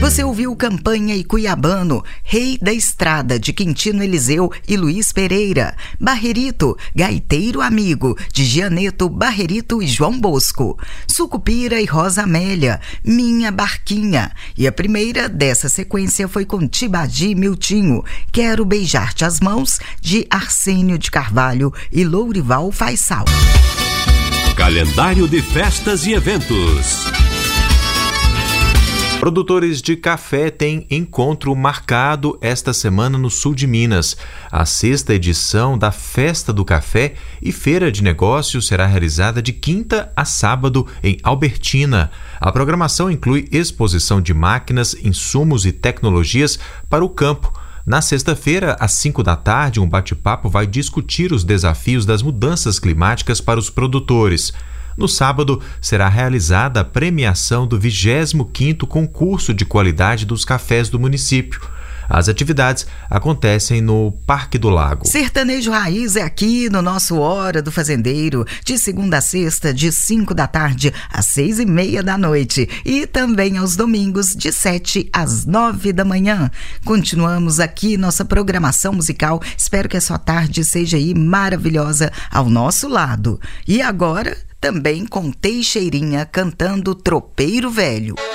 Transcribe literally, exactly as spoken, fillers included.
Você ouviu Campanha e Cuiabano, Rei da Estrada, de Quintino Eliseu e Luiz Pereira. Barrerito, Gaiteiro Amigo, de Gianeto, Barrerito e João Bosco. Sucupira e Rosa Amélia, Minha Barquinha. E a primeira dessa sequência foi com Tibadi Miltinho, Quero Beijar-te as Mãos, de Arsênio de Carvalho e Lourival Faisal. Calendário de festas e eventos. Produtores de café têm encontro marcado esta semana no sul de Minas. A sexta edição da Festa do Café e Feira de Negócios será realizada de quinta a sábado em Albertina. A programação inclui exposição de máquinas, insumos e tecnologias para o campo. Na sexta-feira, às cinco da tarde, um bate-papo vai discutir os desafios das mudanças climáticas para os produtores. No sábado, será realizada a premiação do vigésimo quinto Concurso de Qualidade dos Cafés do município. As atividades acontecem no Parque do Lago. Sertanejo Raiz é aqui no nosso Hora do Fazendeiro, de segunda a sexta, de cinco da tarde às seis e meia da noite. E também aos domingos, de sete às nove da manhã. Continuamos aqui nossa programação musical. Espero que a sua tarde seja aí maravilhosa ao nosso lado. E agora, também com Teixeirinha cantando Tropeiro Velho.